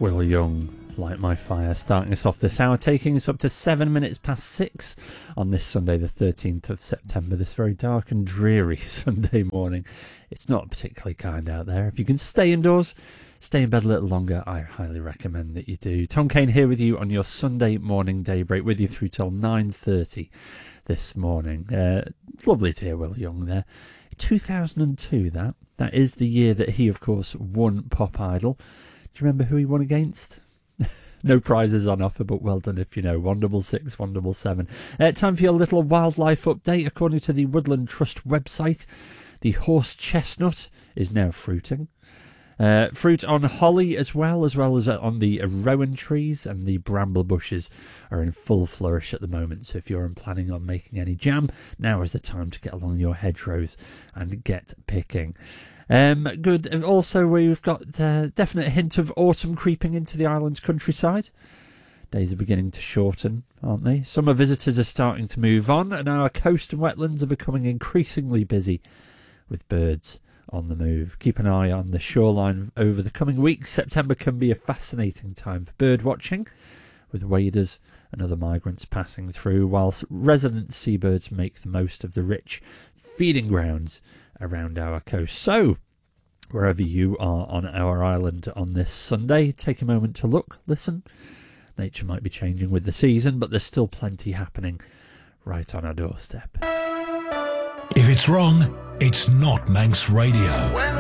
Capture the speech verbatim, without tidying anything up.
Will Young, Light My Fire, starting us off this hour, taking us up to seven minutes past six on this Sunday, the thirteenth of September, this very dark and dreary Sunday morning. It's not particularly kind out there. If you can stay indoors, stay in bed a little longer, I highly recommend that you do. Tom Kane here with you on your Sunday morning daybreak, with you through till nine thirty this morning. Uh, lovely to hear Will Young there. two thousand two, that. That is the year that he, of course, won Pop Idol. Do you remember who he won against? No prizes on offer, but well done if you know. one double six, one double seven. Uh, time for your little wildlife update. According to the Woodland Trust website, the horse chestnut is now fruiting. Uh, fruit on holly as well, as well as on the rowan trees, and the bramble bushes are in full flourish at the moment. So if you're planning on making any jam, now is the time to get along your hedgerows and get picking. Um, good. Also, we've got a definite hint of autumn creeping into the island's countryside. Days are beginning to shorten, aren't they? Summer visitors are starting to move on, and our coast and wetlands are becoming increasingly busy with birds on the move. Keep an eye on the shoreline over the coming weeks. September can be a fascinating time for bird watching, with waders and other migrants passing through, whilst resident seabirds make the most of the rich feeding grounds around our coast. So, wherever you are on our island on this Sunday, take a moment to look, listen. Nature might be changing with the season, but there's still plenty happening right on our doorstep. If it's wrong, it's not Manx Radio.